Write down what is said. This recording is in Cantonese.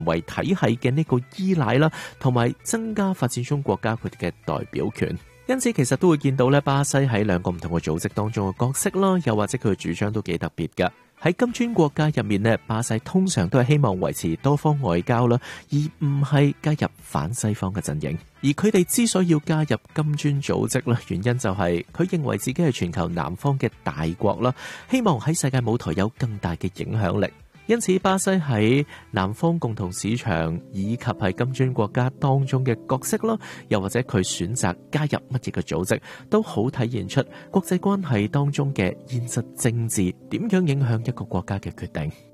為體系嘅呢個依賴啦，同埋增加發展中國家佢哋嘅代表權。因此其實都會見到咧，巴西喺兩個唔同嘅組織當中嘅角色啦，又或者佢嘅主張都幾特別㗎。喺金磚國家入面呢，巴西通常都係希望維持多方外交啦，而唔係加入反西方嘅陣營。而佢哋之所以要加入金磚組織啦，原因就係佢認為自己係全球南方嘅大國啦，希望喺世界舞台有更大嘅影響力。因此巴西喺南方共同市場以及喺金磚國家當中嘅角色啦，又或者佢選擇加入乜嘢嘅組織，都好體現出國際關係當中嘅現實政治點樣影響一個國家嘅決定。